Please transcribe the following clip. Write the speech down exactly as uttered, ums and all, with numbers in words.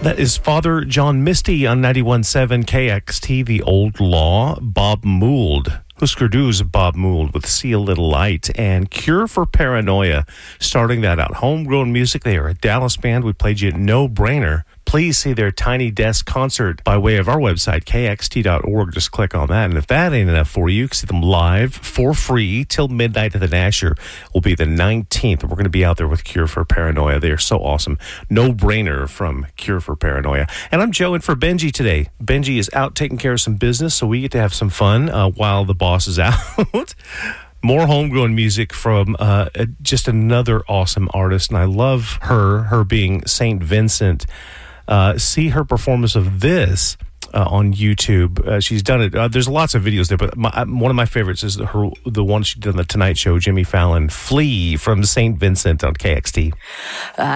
That is Father John Misty on ninety-one point seven K X T, The Old Law. Bob Mould, Husker Du's Bob Mould with See a Little Light, and Cure for Paranoia, starting that out. Homegrown music. They are a Dallas band. We played you No Brainer. Please see their Tiny Desk concert by way of our website, K X T dot org. Just click on that. And if that ain't enough for you, you can see them live for free till midnight at the Nasher. Will be the nineteenth. We're going to be out there with Cure for Paranoia. They are so awesome. No Brainer from Cure for Paranoia. And I'm Joe in for Benji today. Benji is out taking care of some business, so we get to have some fun uh, while the boss is out. More homegrown music from uh, just another awesome artist. And I love her, her being Saint Vincent. Uh, see her performance of this uh, on YouTube. Uh, she's done it. Uh, there's lots of videos there, but my, one of my favorites is her, the one she did on The Tonight Show, Jimmy Fallon, Flee from Saint Vincent on K X T. Uh,